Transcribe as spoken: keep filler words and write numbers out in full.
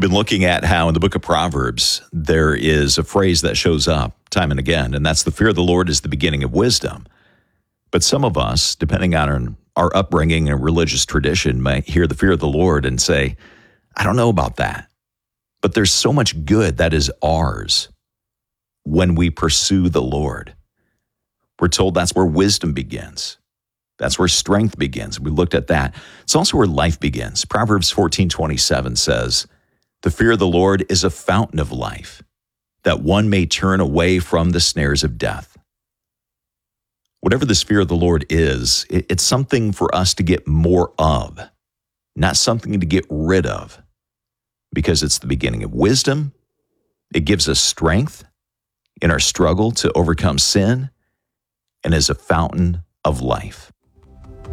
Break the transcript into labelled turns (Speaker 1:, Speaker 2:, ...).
Speaker 1: been looking at how in the book of Proverbs, there is a phrase that shows up time and again, and that's the fear of the Lord is the beginning of wisdom. But some of us, depending on our, our upbringing and religious tradition, might hear the fear of the Lord and say, I don't know about that. But there's so much good that is ours when we pursue the Lord. We're told that's where wisdom begins. That's where strength begins. We looked at that. It's also where life begins. Proverbs fourteen twenty-seven says, the fear of the Lord is a fountain of life, that one may turn away from the snares of death. Whatever this fear of the Lord is, it's something for us to get more of, not something to get rid of, because it's the beginning of wisdom. It gives us strength in our struggle to overcome sin, and is a fountain of life.